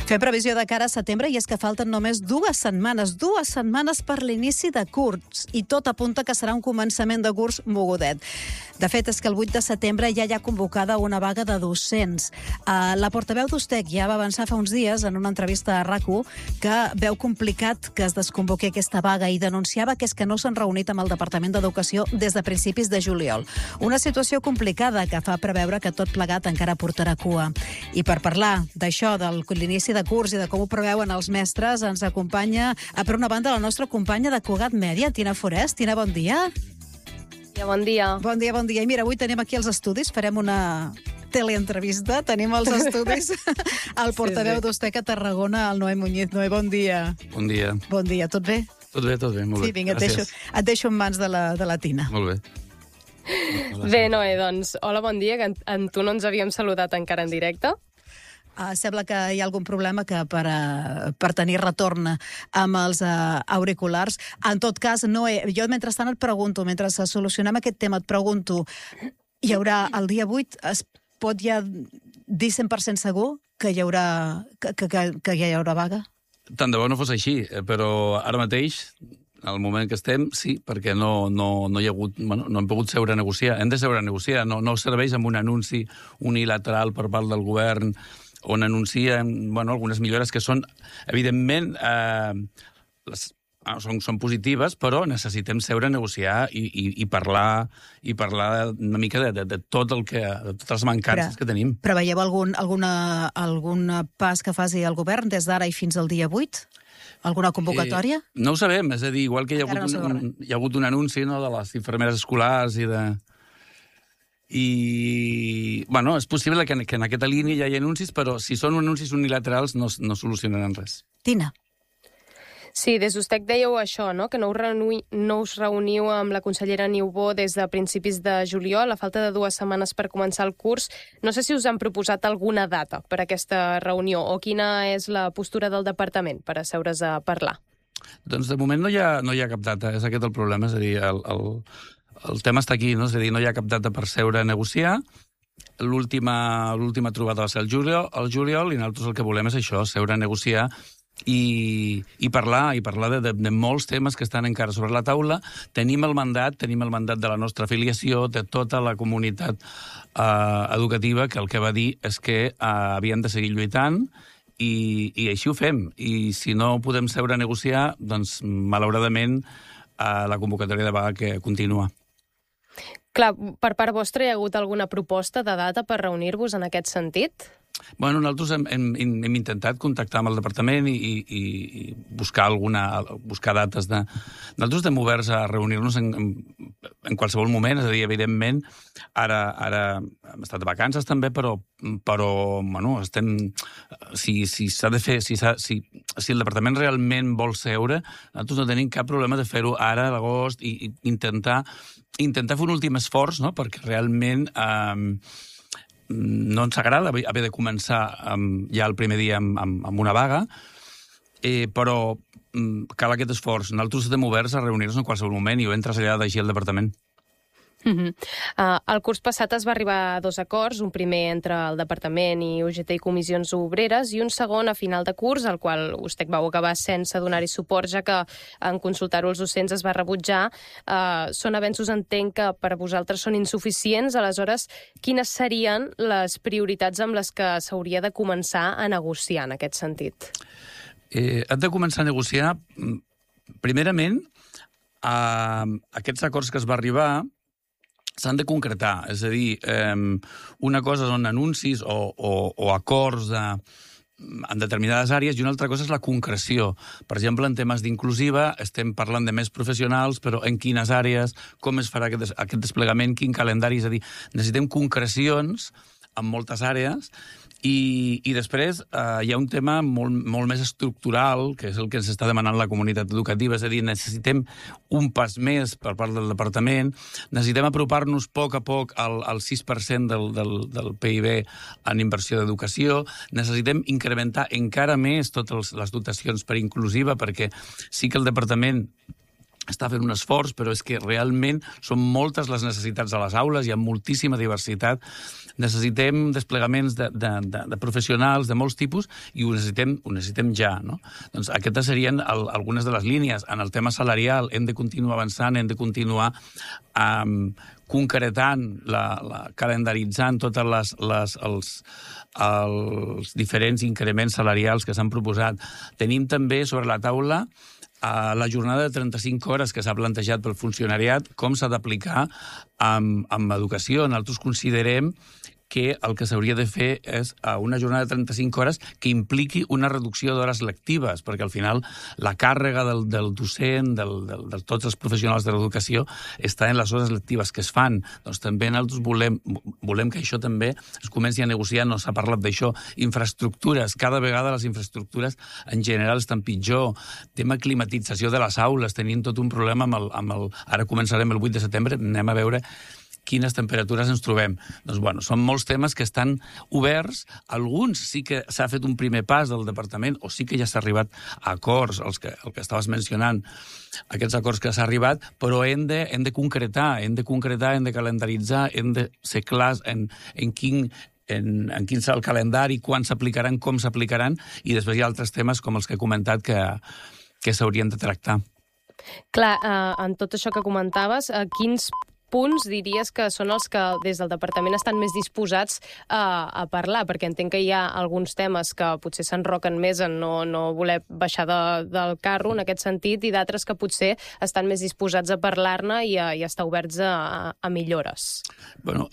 Fem previsió de cara a setembre i és que falten només 2 setmanes per l'inici de curs i tot apunta que serà un començament de curs mogudet. De fet, és que el 8 de setembre ja hi ha convocada una vaga de docents. La portaveu d'Ustec ja va avançar fa uns dies en una entrevista a RAC1 que veu complicat que es desconvoqui aquesta vaga i denunciava que és que no s'han reunit amb el Departament d'Educació des de principis de juliol. Una situació complicada que fa preveure que tot plegat encara portarà cua. I per parlar d'això, de l'inici de curs i de com ho preveuen els mestres, ens acompanya, per una banda, la nostra companya de Cugat Mèdia, Tina Forès. Tina, bon dia. Bon dia. Bon dia, bon dia. I mira, avui tenim aquí els estudis, farem una teleentrevista. Tenim els estudis el portaveu d'Ustec a Tarragona, el Noé Muñiz. Noé, bon dia. Bon dia. Bon dia, tot bé? Tot bé, molt bé. Sí, vinga, et deixo en mans de la Tina. Molt bé. Bé, Noé, doncs, hola, bon dia, que amb tu no ens havíem saludat encara en directe. Sembla que hi ha algun problema que per tenir retorn amb els auriculars. En tot cas, Noé, jo mentrestant et pregunto, mentre solucionem aquest tema, et pregunto, hi haurà el dia 8, es pot ja dir 100% segur que hi haurà vaga? Tant de bo no fos així, però ara mateix, al moment que estem, sí, perquè no hi ha hagut, no hem pogut seure a negociar. Hem de seure a negociar, no serveix amb un anunci unilateral per part del govern on anuncien algunes millores que són, evidentment, són positives, però necessitem seure a negociar i parlar una mica de tot de totes les mancances que tenim. Preveieu algun pas que faci el govern des d'ara i fins al dia 8? Alguna convocatòria? No ho sabem, és a dir, igual que hi ha hagut un anunci de les infermeres escolars és possible que en aquesta línia hi hagi anuncis, però si són anuncis unilaterals no solucionaran res. Tina. Sí, des d'Ustec dèieu això, no? Que no us reuniu amb la consellera Niubó des de principis de juliol, a falta de 2 setmanes per començar el curs. No sé si us han proposat alguna data per a aquesta reunió o quina és la postura del departament per asseure's a parlar. Doncs de moment no hi ha cap data, és aquest el problema, és a dir, el tema està aquí, no? És a dir, no hi ha cap data per seure a negociar. L'última trobada va ser el juliol i nosaltres el que volem és això, seure a negociar i parlar de molts temes que estan encara sobre la taula. Tenim el mandat de la nostra afiliació, de tota la comunitat educativa, que el que va dir és que havien de seguir lluitant i així ho fem. I si no podem seure a negociar, doncs, malauradament, la convocatòria de vaga que continua. Clar, per part vostra hi ha hagut alguna proposta de data per reunir-vos en aquest sentit? Bueno, nosaltres hem intentat contactar amb el departament i buscar dates de... Nosaltres estem oberts a reunir-nos en qualsevol moment, és a dir, evidentment, ara hem estat de vacances també, però estem... Si s'ha de fer, si el departament realment vol seure, nosaltres no tenim cap problema de fer-ho ara, a l'agost, i intentar fer un últim esforç, no?, perquè realment... no ens agrada haver de començar ja el primer dia amb una vaga, però cal aquest esforç. Nosaltres estem oberts a reunir-nos en qualsevol moment i ho hem traslladat així al departament. El curs passat es va arribar a 2 acords, un primer entre el departament i UGT i comissions obreres i un segon a final de curs, el qual Ustec va acabar sense donar-hi suport, ja que en consultar-ho els docents es va rebutjar. Són avenços, entenc, que per a vosaltres són insuficients. Aleshores, quines serien les prioritats amb les que s'hauria de començar a negociar en aquest sentit? Hem de començar a negociar, primerament, aquests acords que es va arribar s'han de concretar, és a dir, una cosa són anuncis o acords en determinades àrees i una altra cosa és la concreció. Per exemple, en temes d'inclusiva estem parlant de més professionals, però en quines àrees, com es farà aquest desplegament, quin calendari, és a dir, necessitem concrecions en moltes àrees. I després hi ha un tema molt més estructural, que és el que ens està demanant la comunitat educativa, és a dir, necessitem un pas més per part del departament, necessitem apropar-nos a poc al 6% del PIB en inversió d'educació, necessitem incrementar encara més totes les dotacions per inclusiva, perquè sí que el departament està fent un esforç, però és que realment són moltes les necessitats a les aules, hi ha moltíssima diversitat. Necessitem desplegaments de professionals de molts tipus i ho necessitem ja, no? Doncs aquestes serien algunes de les línies. En el tema salarial hem de continuar avançant, hem de continuar concretant, calendaritzant tots els diferents increments salarials que s'han proposat. Tenim també sobre la taula la jornada de 35 hores que s'ha plantejat pel funcionariat, com s'ha d'aplicar amb educació. Nosaltres considerem que el que s'hauria de fer és una jornada de 35 hores que impliqui una reducció d'hores lectives, perquè al final la càrrega del docent, de tots els professionals de l'educació, està en les hores lectives que es fan. Doncs també nosaltres volem que això també es comenci a negociar, no s'ha parlat d'això, infraestructures, cada vegada les infraestructures en general estan pitjor, tema climatització de les aules, tenim tot un problema ara començarem el 8 de setembre, anem a veure quines temperatures ens trobem. Doncs, bueno, són molts temes que estan oberts. Alguns sí que s'ha fet un primer pas del departament, o sí que ja s'ha arribat a acords, el que estaves mencionant, aquests acords que s'ha arribat, però hem de concretar, hem de calendaritzar, hem de ser clars en quin serà el calendari, quan s'aplicaran, com s'aplicaran, i després hi ha altres temes com els que he comentat que s'haurien de tractar. Clar, en tot això que comentaves, quins punts diries que són els que des del departament estan més disposats a parlar? Perquè entenc que hi ha alguns temes que potser s'enroquen més en no voler baixar del carro en aquest sentit i d'altres que potser estan més disposats a parlar-ne i a estar oberts a millores. Bueno,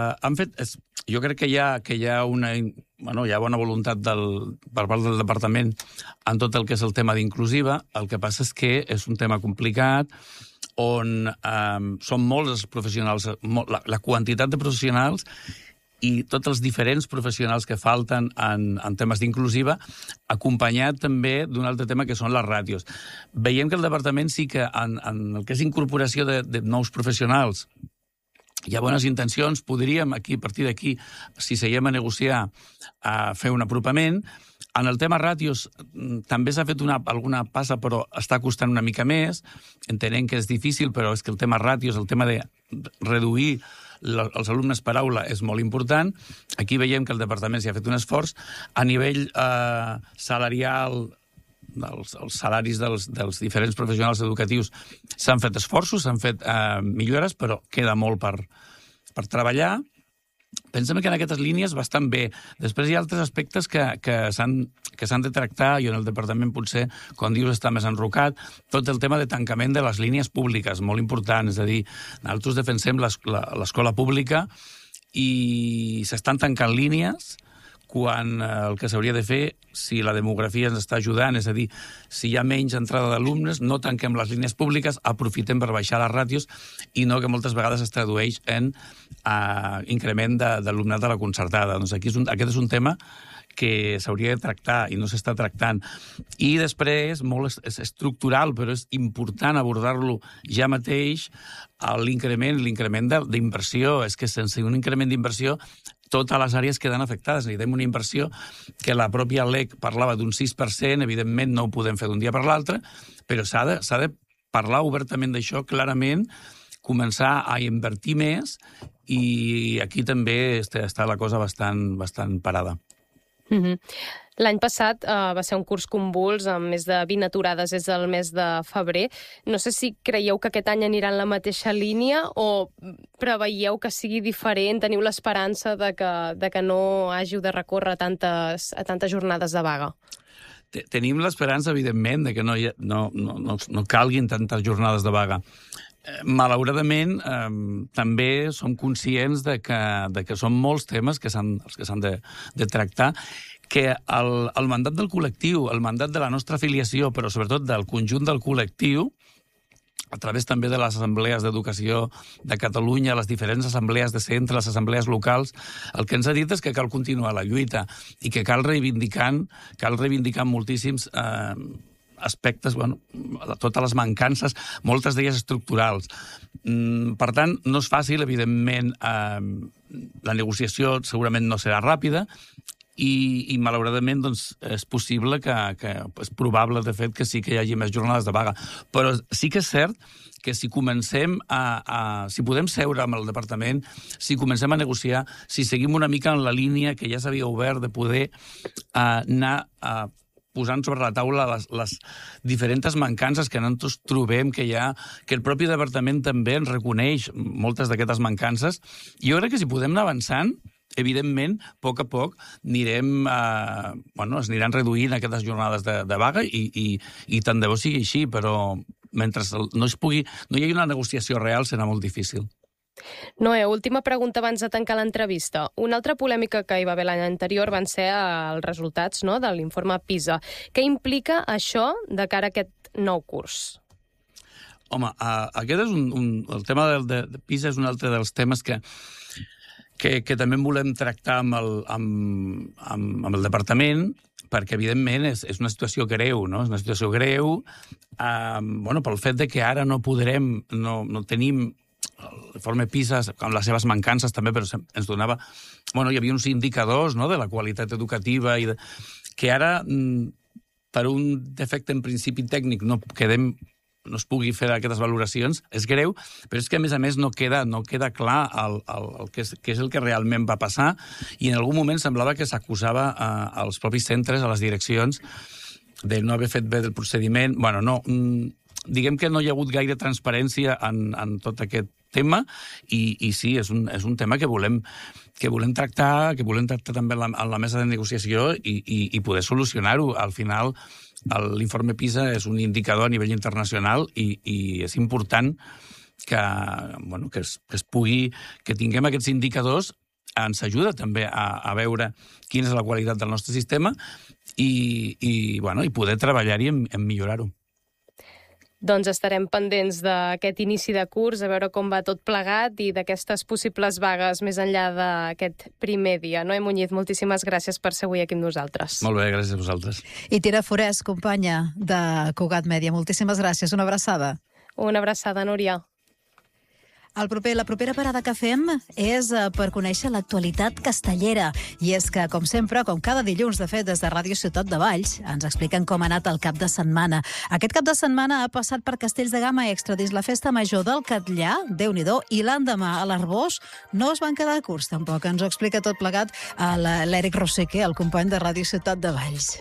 jo crec que hi ha bona voluntat per part del departament en tot el que és el tema d'inclusiva. El que passa és que és un tema complicat, on són molts els professionals, la quantitat de professionals i tots els diferents professionals que falten en temes d'inclusiva, acompanyat també d'un altre tema que són les ràtios. Veiem que el departament sí que en el que és incorporació de nous professionals hi ha bones intencions, podríem a partir d'aquí, si seguim a negociar, fer un apropament. En el tema ràtios també s'ha fet alguna passa, però està costant una mica més. Entenem que és difícil, però és que el tema ràtios, el tema de reduir els alumnes per aula és molt important. Aquí veiem que el departament s'hi ha fet un esforç. A nivell salarial, els salaris dels diferents professionals educatius s'han fet esforços, s'han fet millores, però queda molt per treballar. Pensem que en aquestes línies bastant bé. Després hi ha altres aspectes que s'han de tractar, i en el departament potser, com dius, està més enrocat, tot el tema de tancament de les línies públiques, molt important. És a dir, nosaltres defensem l'escola pública i s'estan tancant línies quan el que s'hauria de fer, si la demografia ens està ajudant, és a dir, si hi ha menys entrada d'alumnes, no tanquem les línies públiques, aprofitem per baixar les ràtios i no que moltes vegades es tradueix en increment d'alumnat de la concertada. Doncs aquest és un tema que s'hauria de tractar i no s'està tractant. I després, molt és estructural, però és important abordar-lo ja mateix, l'increment d'inversió. És que sense un increment d'inversió totes les àrees queden afectades. Necessitem una inversió que la pròpia LEC parlava d'un 6%, evidentment no ho podem fer d'un dia per l'altre, però s'ha de parlar obertament d'això, clarament, començar a invertir més, i aquí també està la cosa bastant parada. L'any passat va ser un curs convuls amb més de 20 aturades des del mes de febrer. No sé si creieu que aquest any anirà en la mateixa línia o preveieu que sigui diferent, teniu l'esperança de que no hàgiu de recórrer a tantes jornades de vaga? Tenim l'esperança, evidentment, de que no calguin tantes jornades de vaga. Malauradament, també som conscients de que són molts temes els que s'han de tractar, que el mandat del col·lectiu, el mandat de la nostra afiliació, però sobretot del conjunt del col·lectiu, a través també de les assemblees d'educació de Catalunya, les diferents assemblees de centre, les assemblees locals, el que ens ha dit és que cal continuar la lluita i que cal reivindicar moltíssims aspectes, totes les mancances, moltes d'elles estructurals. Per tant, no és fàcil, evidentment, la negociació segurament no serà ràpida, i malauradament doncs, és possible és probable, de fet, que sí que hi hagi més jornades de vaga. Però sí que és cert que si comencem si podem seure amb el departament, si comencem a negociar, si seguim una mica en la línia que ja s'havia obert de poder anar posant sobre la taula les diferents mancances que nosaltres trobem que hi ha, que el propi departament també ens reconeix moltes d'aquestes mancances. Jo crec que si podem anar avançant, evidentment, a poc es aniran reduint aquestes jornades de vaga i tant de bo sigui així, però mentre no hi hagi una negociació real serà molt difícil. Noé, última pregunta abans de tancar l'entrevista. Una altra polèmica que hi va haver l'any anterior van ser els resultats, no?, de l'informe PISA. Què implica això de cara a aquest nou curs? Home, aquest és el tema de PISA és un altre dels temes que també volem tractar amb el departament, perquè, evidentment, és una situació greu, no? És una situació greu, pel fet de que ara no tenim l'informe PISA, amb les seves mancances també, però ens donava... hi havia uns indicadors, no?, de la qualitat educativa, que ara, per un defecte en principi tècnic, no es pugui fer aquestes valoracions, és greu, però és que, a més, no queda clar què és el que realment va passar, i en algun moment semblava que s'acusava als propis centres, a les direccions, de no haver fet bé el procediment. Diguem que no hi ha hagut gaire transparència en tot aquest tema, i sí, és un tema que volem tractar també en la mesa de negociació i poder solucionar-ho. Al final, l'informe PISA és un indicador a nivell internacional i és important que tinguem aquests indicadors. Ens ajuda també a veure quina és la qualitat del nostre sistema i poder treballar-hi en millorar-ho. Doncs estarem pendents d'aquest inici de curs, a veure com va tot plegat i d'aquestes possibles vagues més enllà d'aquest primer dia. Noé Muñiz, moltíssimes gràcies per ser avui aquí amb nosaltres. Molt bé, gràcies a vosaltres. I Tina Forès, companya de Cugat Mèdia, moltíssimes gràcies. Una abraçada. Una abraçada, Núria. La propera parada que fem és per conèixer l'actualitat castellera. I és que, com sempre, com cada dilluns, de fet, des de Ràdio Ciutat de Valls, ens expliquen com ha anat el cap de setmana. Aquest cap de setmana ha passat per castells de gamma extra dins la festa major del Catllar, Déu-n'hi-do, i l'endemà a l'Arbós no es van quedar curts, tampoc. Ens ho explica tot plegat l'Eric Roseque, el company de Ràdio Ciutat de Valls.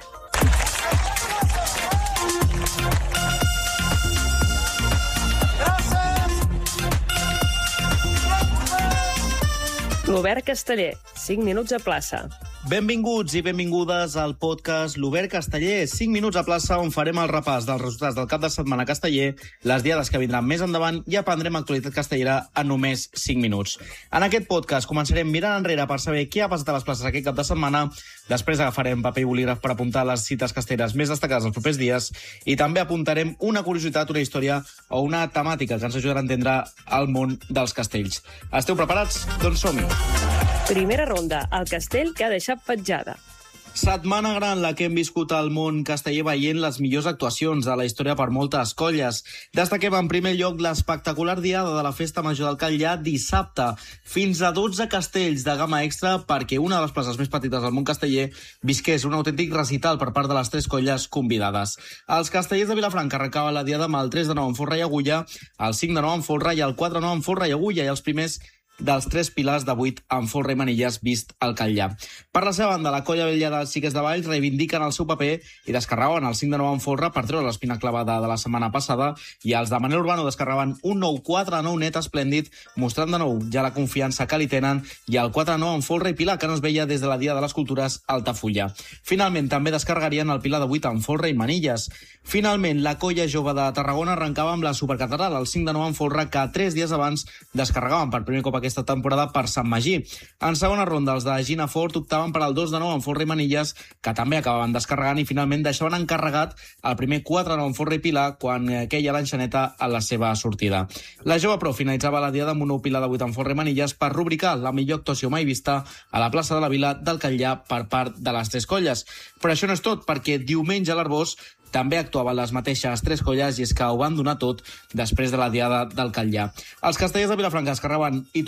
L'Obert Casteller, 5 minuts a plaça. Benvinguts i benvingudes al podcast L'Obert Casteller, 5 minuts a plaça, on farem el repàs dels resultats del cap de setmana casteller, les diades que vindran més endavant i aprendrem actualitat castellera en només 5 minuts. En aquest podcast començarem mirant enrere per saber què ha passat a les places aquest cap de setmana, després agafarem paper i bolígraf per apuntar les cites castelleres més destacades els propers dies i també apuntarem una curiositat, una història o una temàtica que ens ajudarà a entendre el món dels castells. Esteu preparats? Doncs som-hi! Primera ronda, el castell que ha deixat petjada. Setmana gran la que hem viscut al món casteller veient les millors actuacions de la història per moltes colles. Destaquem en primer lloc l'espectacular diada de la Festa Major del Catllar dissabte. Fins a 12 castells de gamma extra perquè una de les places més petites del món casteller visqués un autèntic recital per part de les 3 colles convidades. Els castellers de Vilafranca arrencaven la diada amb el 3 de 9 en folre i agulla, el 5 de 9 en folre i el 4 de 9 en folre i agulla, i els primers dels 3 pilars de 8 en folre i manilles vist al Catllar. Per la seva banda, la colla vella dels Xiquets de Valls reivindiquen el seu paper i descarregaven el 5 de 9 en folre per treure l'espina clavada de la setmana passada, i els de Manel Urbano descarregaven un nou 4 de 9 net esplèndid, mostrant de nou ja la confiança que li tenen, i el 4 de 9 en folre i pilar que no es veia des de la Dia de les Cultures Altafulla. Finalment, també descarregarien el pilar de 8 en folre i manilles. Finalment, la colla jove de Tarragona arrencava amb la supercatedral, el 5 de 9 en folre, que 3 dies abans descarregaven per primer cop aquesta temporada per Sant Magí. En segona ronda, els de Gina Fort optaven per al 2 de 9 en folre i manilles, que també acabaven descarregant, i finalment deixaven encarregat el primer 4 de 9 en folre i pilar quan queia l'enxaneta a la seva sortida. La jove pro finalitzava la diada amb un nou pilar de 8 en folre i manilles per rubricar la millor actuació mai vista a la plaça de la Vila del Catllar per part de les 3 colles. Però això no és tot, perquè diumenge a l'Arbós també actuaven les mateixes 3 colles, i és que ho van donar tot després de la diada del Catllar. Els castellers de Vilafranca descarregaven i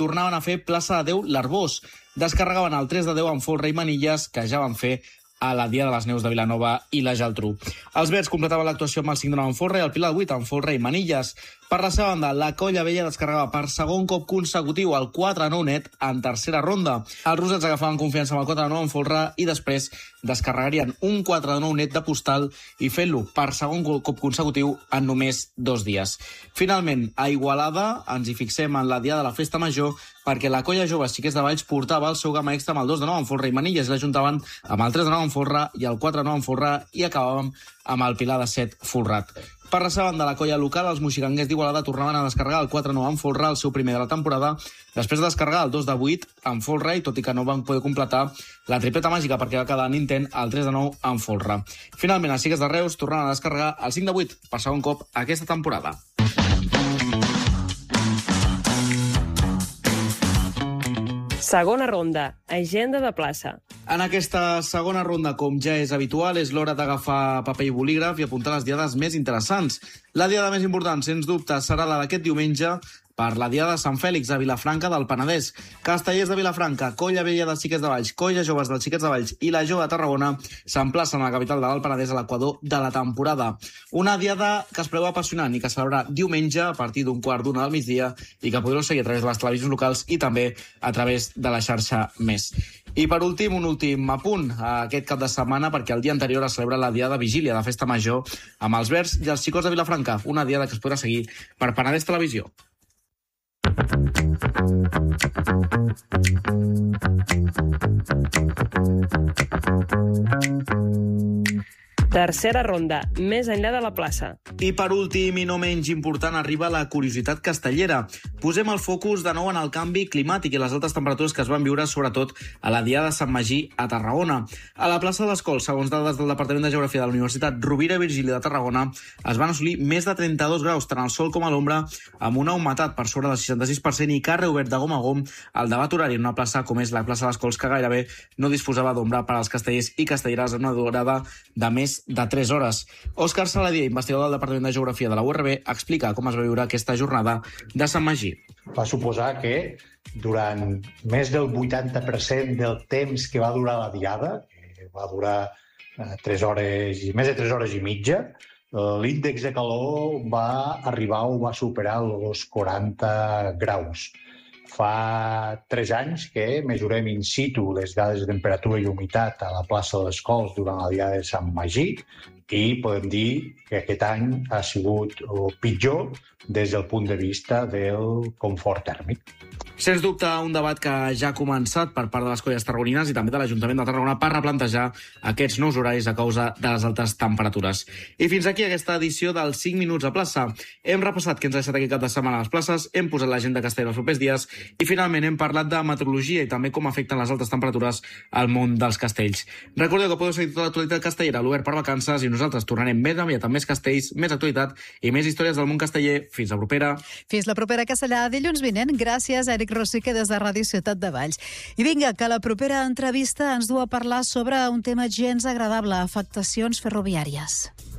tornaven a fer plaça de Déu l'Arbós. Descarregaven el 3 de 10 amb folre i manilles, que ja van fer a la Dia de les Neus de Vilanova i la Geltrú. Els verds completaven l'actuació amb el 5 de 9 amb folre i el Pilar 8 amb folre i manilles. Per la seva banda, la Colla Vella descarregava per segon cop consecutiu el 4-9 net en tercera ronda. Els rosats agafaven confiança amb el 4-9 amb folre i després descarregarien un 4-9 net de postal i fent-lo per segon cop consecutiu en només 2 dies. Finalment, a Igualada ens hi fixem en la Dia de la Festa Major perquè la Colla Jove Xiquets de Valls portava el seu gamma extra amb el 2 de 9 amb folre i manilles i l'ajuntaven amb el 3 de 9 amb folre i el 4 de 9 amb folre i acabàvem amb el Pilar de 7 folrat. Per la seva banda, la colla local, els moxiganguers d'Igualada tornaven a descarregar el 4-9 amb folre, el seu primer de la temporada, després de descarregar el 2 de 8 amb folre, i tot i que no van poder completar la tripleta màgica perquè va quedar en intent el 3 de 9 amb folre. Finalment, els Xiquets de Reus tornaven a descarregar el 5 de 8 per segon cop aquesta temporada. Segona ronda, agenda de plaça. En aquesta segona ronda, com ja és habitual, és l'hora d'agafar paper i bolígraf i apuntar les diades més interessants. La diada més important, sens dubte, serà la d'aquest diumenge per la Diada de Sant Fèlix a Vilafranca del Penedès. Castellers de Vilafranca, Colla Vella dels Xiquets de Valls, Colla Joves dels Xiquets de Valls i la Jove de Tarragona s'emplacen a la capital de l'Alt Penedès a l'equador de la temporada. Una diada que es preveu apassionant i que celebrarà diumenge a partir d'un 12:15 del migdia i que podreu seguir a través de les televisions locals i també a través de la xarxa Més. I per últim, un últim apunt aquest cap de setmana, perquè el dia anterior es celebra la Diada Vigília de Festa Major amb els Verds i els Xicots de Vilafranca, una diada que es podrà seguir per Penedès Televisió. Tercera ronda, més enllà de la plaça. I per últim, i no menys important, arriba la curiositat castellera. Posem el focus de nou en el canvi climàtic i les altes temperatures que es van viure sobretot a la Diada de Sant Magí a Tarragona. A la plaça de les Cols, segons dades del Departament de Geografia de la Universitat Rovira i Virgili de Tarragona, es van assolir més de 32 graus, tant al sol com a l'ombra, amb una humitat per sobre del 66% i que ha reobert de gom a gom el debat horari en una plaça com és la plaça de les Cols, que gairebé no disposava d'ombra per als castellers i castelleres en una durada de més de 3 hores. Òscar Saladier, investigador del Departament de Geografia de la URB, explica com es va viure aquesta jornada de Sant Magí. Va suposar que durant més del 80% del temps que va durar la diada, que va durar més de 3 hores i mitja, l'índex de calor va arribar o va superar els 40 graus. Fa 3 anys que mesurem in situ les dades de temperatura i humitat a la plaça de les Cols durant la Diada de Sant Magí i podem dir que aquest any ha sigut pitjor des del punt de vista del confort tèrmic. Sens dubte, un debat que ja ha començat per part de les colles tarragonines i també de l'Ajuntament de Tarragona per replantejar aquests nous horaris a causa de les altes temperatures. I fins aquí aquesta edició dels 5 minuts a plaça. Hem repassat què ens ha deixat aquest cap de setmana a les places, hem posat l'agenda castellera els propers dies i finalment hem parlat de meteorologia i també com afecten les altes temperatures al món dels castells. Recordeu que podeu seguir tota l'actualitat castellera a l'Obert per Vacances i nosaltres tornarem més aviat amb més castells, més actualitat i més històries del món casteller. Fins la propera. Fins la propera castellada dilluns vinent. Gràcies, Eric Rosique, des de Ràdio Ciutat de Valls. I vinga, que la propera entrevista ens du a parlar sobre un tema gens agradable, afectacions ferroviàries.